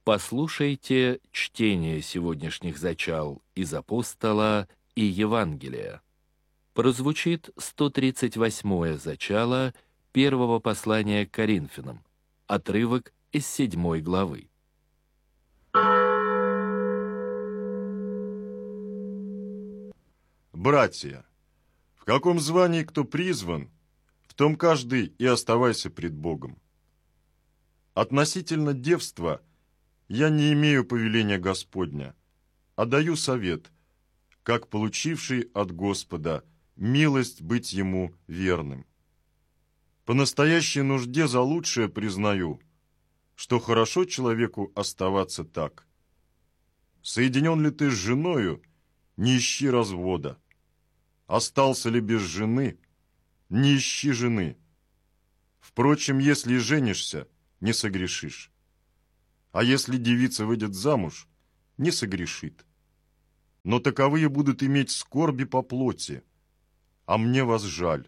Послушайте чтение сегодняшних зачал из Апостола и Евангелия. Прозвучит 138-е зачало первого послания к Коринфянам, отрывок из 7 главы. Братья, в каком звании кто призван, в том каждый и оставайся пред Богом. Относительно девства я не имею повеления Господня, а даю совет, как получивший от Господа милость быть Ему верным. По настоящей нужде за лучшее признаю, что хорошо человеку оставаться так. Соединен ли ты с женою, не ищи развода. Остался ли без жены, не ищи жены. Впрочем, если и женишься, не согрешишь. А если девица выйдет замуж, не согрешит. Но таковые будут иметь скорби по плоти, а мне вас жаль.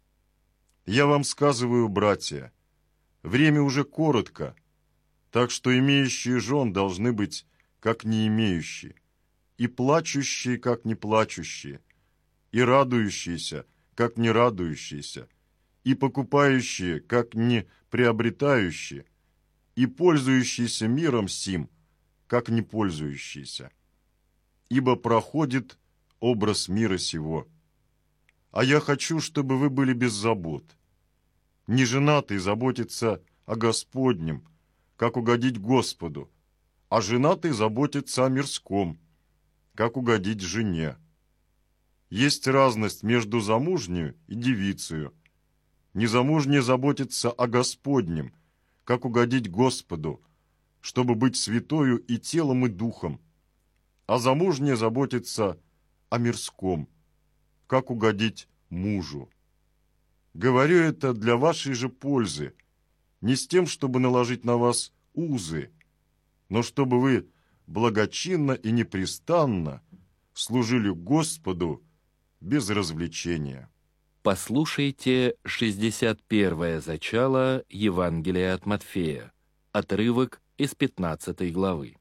Я вам сказываю, братья, время уже коротко, так что имеющие жен должны быть, как не имеющие, и плачущие, как не плачущие, и радующиеся, как не радующиеся, и покупающие, как не приобретающие, и пользующиеся миром сим, как не пользующиеся. Ибо проходит образ мира сего. А я хочу, чтобы вы были без забот. Неженатый заботится о Господнем, как угодить Господу, а женатый заботится о мирском, как угодить жене. Есть разность между замужнею и девицею. Незамужняя заботится о Господнем, как угодить Господу, чтобы быть святою и телом, и духом, а замужняя заботится о мирском, как угодить мужу. Говорю это для вашей же пользы, не с тем, чтобы наложить на вас узы, но чтобы вы благочинно и непрестанно служили Господу без развлечения. Послушайте 61-е зачало Евангелия от Матфея, отрывок из 15 главы.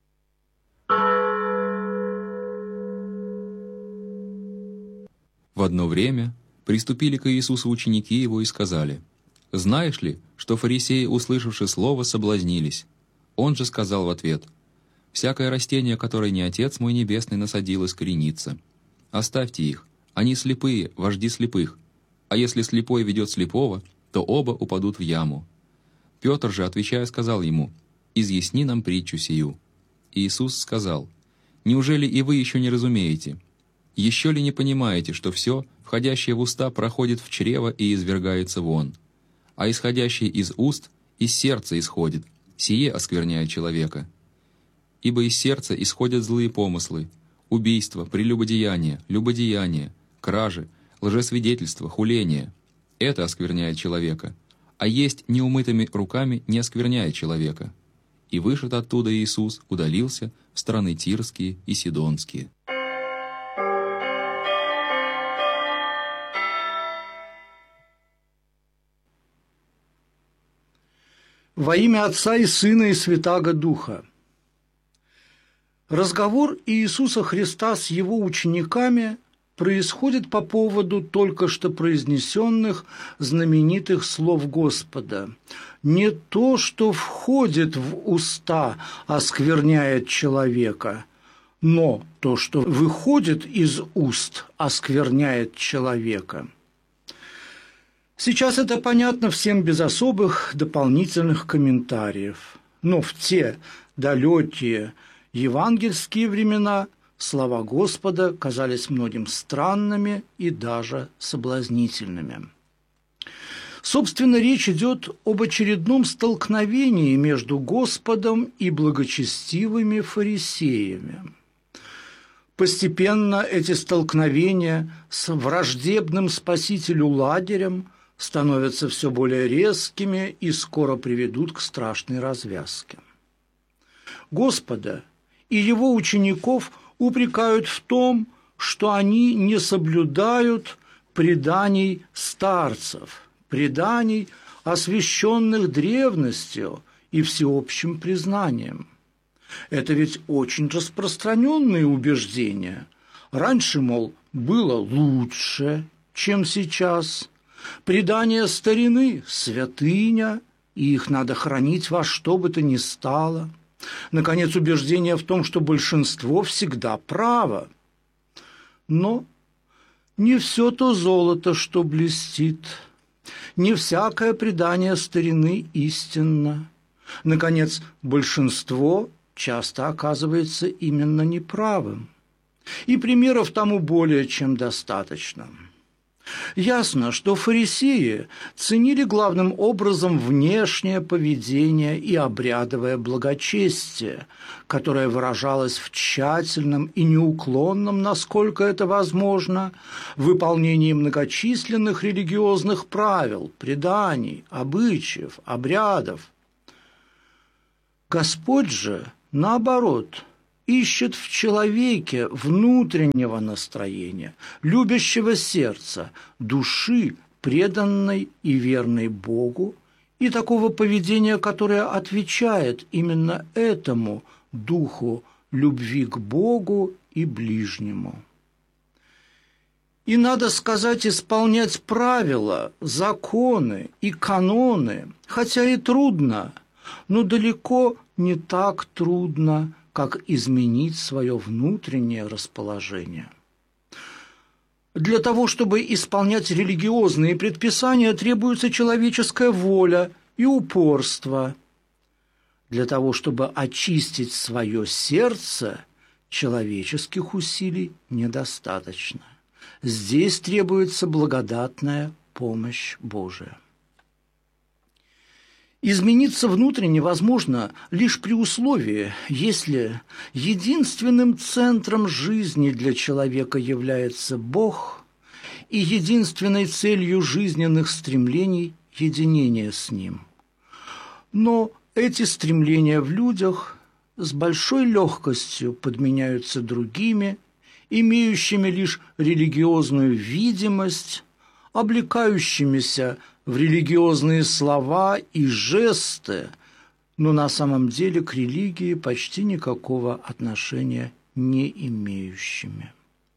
В одно время приступили к Иисусу ученики Его и сказали: «Знаешь ли, что фарисеи, услышавши слово, соблазнились?» Он же сказал в ответ: «Всякое растение, которое не Отец мой Небесный насадил, искоренится. Оставьте их, они слепые, вожди слепых. А если слепой ведет слепого, то оба упадут в яму». Петр же, отвечая, сказал ему: «Изъясни нам притчу сию». Иисус сказал: «Неужели и вы еще не разумеете? Еще ли не понимаете, что все, входящее в уста, проходит в чрево и извергается вон? А исходящее из уст из сердца исходит, сие оскверняет человека. Ибо из сердца исходят злые помыслы, убийство, прелюбодеяние, любодеяние, кражи, лжесвидетельство, хуление. Это оскверняет человека. А есть неумытыми руками не оскверняет человека». И вышед оттуда Иисус удалился в страны Тирские и Сидонские. Во имя Отца и Сына и Святаго Духа. Разговор Иисуса Христа с Его учениками происходит по поводу только что произнесенных знаменитых слов Господа. «Не то, что входит в уста, оскверняет человека, но то, что выходит из уст, оскверняет человека». Сейчас это понятно всем без особых дополнительных комментариев. Но в те далекие евангельские времена слова Господа казались многим странными и даже соблазнительными. Собственно, речь идет об очередном столкновении между Господом и благочестивыми фарисеями. Постепенно эти столкновения с враждебным Спасителю лагерем становятся все более резкими и скоро приведут к страшной развязке. Господа и Его учеников упрекают в том, что они не соблюдают преданий старцев, преданий, освященных древностью и всеобщим признанием. Это ведь очень распространенные убеждения. Раньше, мол, было лучше, чем сейчас. Предания старины – святыня, и их надо хранить во что бы то ни стало. Наконец, убеждение в том, что большинство всегда право. Но не все то золото, что блестит, не всякое предание старины истинно. Наконец, большинство часто оказывается именно неправым. И примеров тому более чем достаточно. Ясно, что фарисеи ценили главным образом внешнее поведение и обрядовое благочестие, которое выражалось в тщательном и неуклонном, насколько это возможно, выполнении многочисленных религиозных правил, преданий, обычаев, обрядов. Господь же, наоборот, ищет в человеке внутреннего настроения, любящего сердца, души, преданной и верной Богу, и такого поведения, которое отвечает именно этому духу любви к Богу и ближнему. И, надо сказать, исполнять правила, законы и каноны, хотя и трудно, но далеко не так трудно, как изменить свое внутреннее расположение. Для того, чтобы исполнять религиозные предписания, требуется человеческая воля и упорство. Для того, чтобы очистить свое сердце, человеческих усилий недостаточно. Здесь требуется благодатная помощь Божия. Измениться внутренне возможно лишь при условии, если единственным центром жизни для человека является Бог и единственной целью жизненных стремлений – единение с Ним. Но эти стремления в людях с большой легкостью подменяются другими, имеющими лишь религиозную видимость, облекающимися в религиозные слова и жесты, но на самом деле к религии почти никакого отношения не имеющими.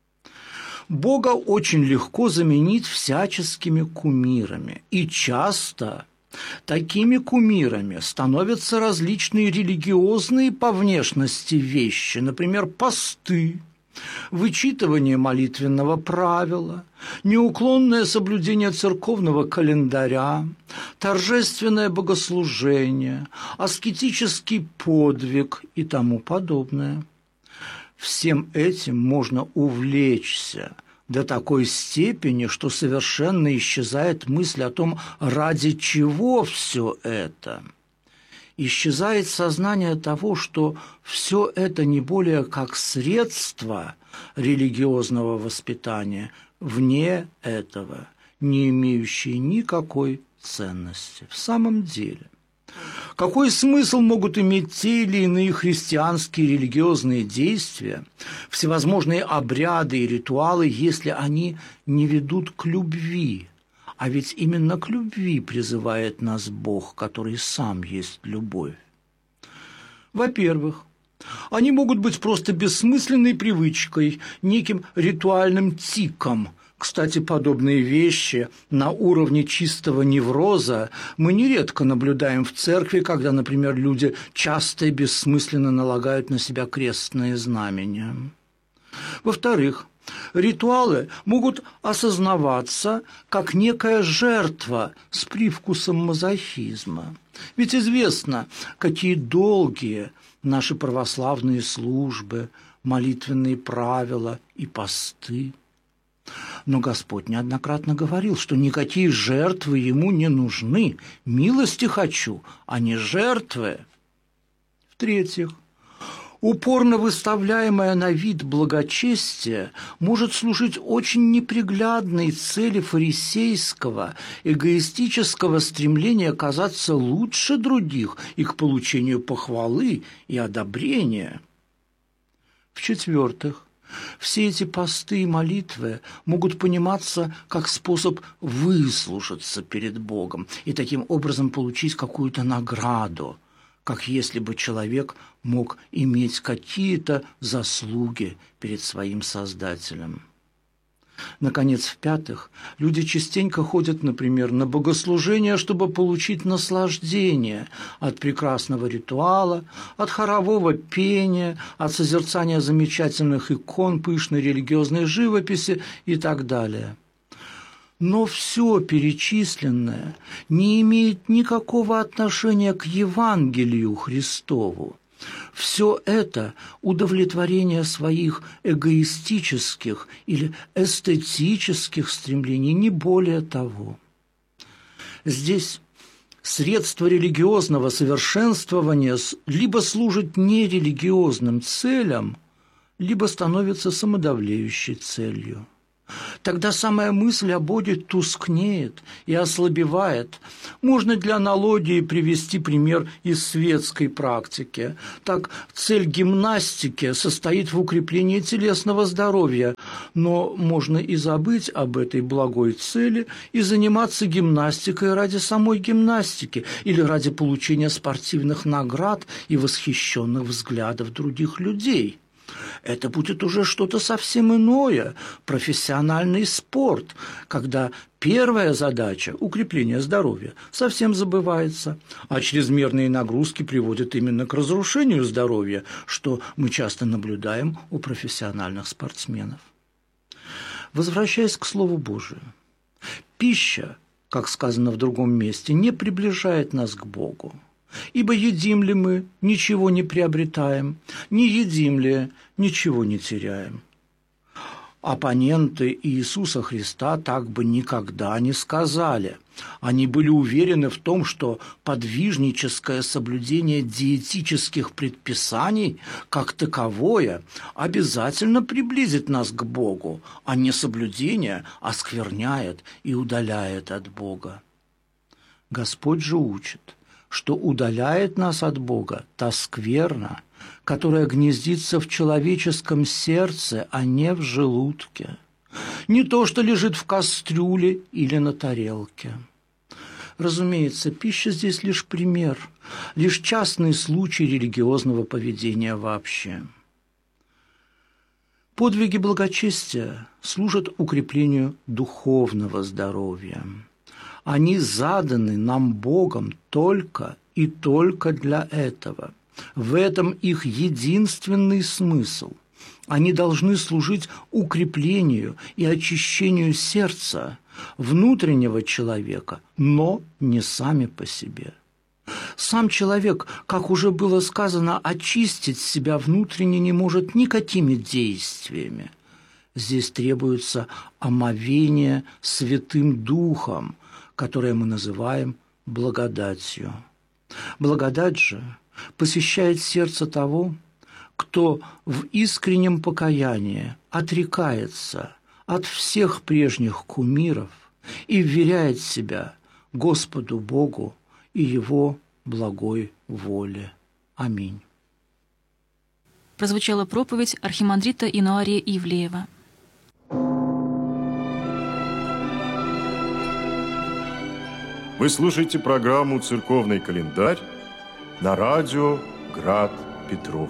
Бога очень легко заменить всяческими кумирами, и часто такими кумирами становятся различные религиозные по внешности вещи, например, посты, вычитывание молитвенного правила, неуклонное соблюдение церковного календаря, торжественное богослужение, аскетический подвиг и тому подобное. Всем этим можно увлечься до такой степени, что совершенно исчезает мысль о том, ради чего все это. Исчезает сознание того, что все это не более как средство религиозного воспитания, вне этого, не имеющие никакой ценности. В самом деле, какой смысл могут иметь те или иные христианские религиозные действия, всевозможные обряды и ритуалы, если они не ведут к любви? А ведь именно к любви призывает нас Бог, который сам есть любовь. Во-первых, они могут быть просто бессмысленной привычкой, неким ритуальным тиком. Кстати, подобные вещи на уровне чистого невроза мы нередко наблюдаем в церкви, когда, например, люди часто и бессмысленно налагают на себя крестные знамения. Во-вторых, ритуалы могут осознаваться как некая жертва с привкусом мазохизма. Ведь известно, какие долгие наши православные службы, молитвенные правила и посты. Но Господь неоднократно говорил, что никакие жертвы Ему не нужны. Милости хочу, а не жертвы. В-третьих, упорно выставляемое на вид благочестие может служить очень неприглядной цели фарисейского, эгоистического стремления казаться лучше других и к получению похвалы и одобрения. В-четвертых, все эти посты и молитвы могут пониматься как способ выслужиться перед Богом и таким образом получить какую-то награду, как если бы человек мог иметь какие-то заслуги перед своим Создателем. Наконец, в-пятых, люди частенько ходят, например, на богослужение, чтобы получить наслаждение от прекрасного ритуала, от хорового пения, от созерцания замечательных икон, пышной религиозной живописи и так далее. Но все перечисленное не имеет никакого отношения к Евангелию Христову. Все это удовлетворение своих эгоистических или эстетических стремлений, не более того. Здесь средство религиозного совершенствования либо служит нерелигиозным целям, либо становится самодовлеющей целью. Тогда самая мысль о Боге тускнеет и ослабевает. Можно для аналогии привести пример из светской практики. Так, цель гимнастики состоит в укреплении телесного здоровья, но можно и забыть об этой благой цели и заниматься гимнастикой ради самой гимнастики или ради получения спортивных наград и восхищенных взглядов других людей. Это будет уже что-то совсем иное, профессиональный спорт, когда первая задача – укрепление здоровья – совсем забывается, а чрезмерные нагрузки приводят именно к разрушению здоровья, что мы часто наблюдаем у профессиональных спортсменов. Возвращаясь к Слову Божию, пища, как сказано в другом месте, не приближает нас к Богу. Ибо едим ли мы, ничего не приобретаем, не едим ли, ничего не теряем. Оппоненты Иисуса Христа так бы никогда не сказали. Они были уверены в том, что подвижническое соблюдение диетических предписаний как таковое обязательно приблизит нас к Богу, а несоблюдение оскверняет и удаляет от Бога. Господь же учит, что удаляет нас от Бога та скверна, которая гнездится в человеческом сердце, а не в желудке. Не то, что лежит в кастрюле или на тарелке. Разумеется, пища здесь лишь пример, лишь частный случай религиозного поведения вообще. Подвиги благочестия служат укреплению духовного здоровья. Они заданы нам Богом только и только для этого. В этом их единственный смысл. Они должны служить укреплению и очищению сердца, внутреннего человека, но не сами по себе. Сам человек, как уже было сказано, очистить себя внутренне не может никакими действиями. Здесь требуется омовение Святым Духом, которое мы называем благодатью. Благодать же посещает сердце того, кто в искреннем покаянии отрекается от всех прежних кумиров и вверяет себя Господу Богу и Его благой воле. Аминь. Прозвучала проповедь архимандрита Инуария Ивлеева. Вы слушаете программу «Церковный календарь» на радио «Град Петров».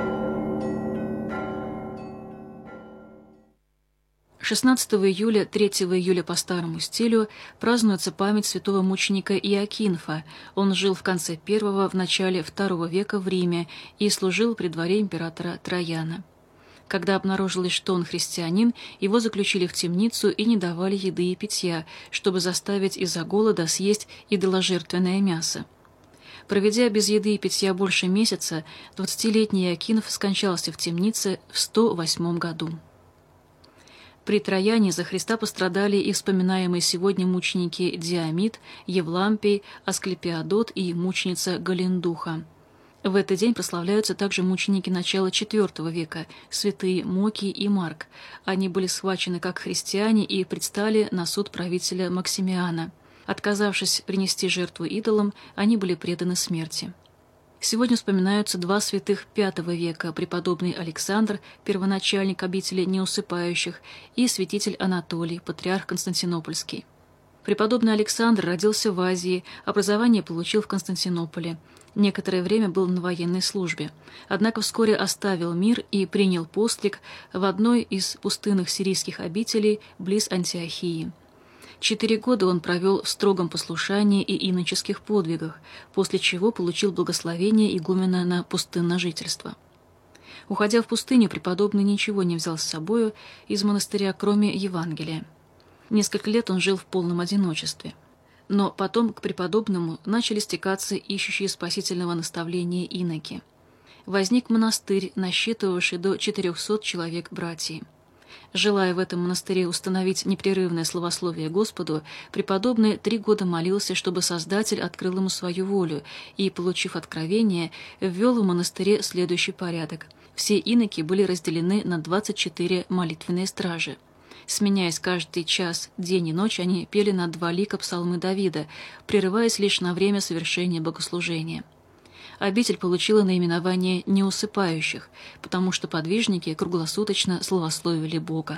16 июля, 3 июля по старому стилю празднуется память святого мученика Иоакинфа. Он жил в конце I – в начале II века в Риме и служил при дворе императора Траяна. Когда обнаружилось, что он христианин, его заключили в темницу и не давали еды и питья, чтобы заставить из-за голода съесть идоложертвенное мясо. Проведя без еды и питья больше месяца, 20-летний Иоакинф скончался в темнице в 108 году. При Траяне за Христа пострадали и вспоминаемые сегодня мученики Диамид, Евлампий, Асклепиадот и мученица Галендуха. В этот день прославляются также мученики начала IV века, святые Моки и Марк. Они были схвачены как христиане и предстали на суд правителя Максимиана. Отказавшись принести жертву идолам, они были преданы смерти. Сегодня вспоминаются два святых V века, преподобный Александр, первоначальник обители неусыпающих, и святитель Анатолий, патриарх Константинопольский. Преподобный Александр родился в Азии, образование получил в Константинополе. Некоторое время был на военной службе. Однако вскоре оставил мир и принял постриг в одной из пустынных сирийских обителей близ Антиохии. 4 года он провел в строгом послушании и иноческих подвигах, после чего получил благословение игумена на пустынное жительство. Уходя в пустыню, преподобный ничего не взял с собою из монастыря, кроме Евангелия. Несколько лет он жил в полном одиночестве. Но потом к преподобному начали стекаться ищущие спасительного наставления иноки. Возник монастырь, насчитывавший до 400 человек братьев. Желая в этом монастыре установить непрерывное славословие Господу, преподобный 3 года молился, чтобы Создатель открыл ему свою волю, и, получив откровение, ввел в монастыре следующий порядок. Все иноки были разделены на 24 молитвенные стражи. Сменяясь каждый час, день и ночь, они пели на 2 лика псалмы Давида, прерываясь лишь на время совершения богослужения. Обитель получила наименование «неусыпающих», потому что подвижники круглосуточно славословили Бога.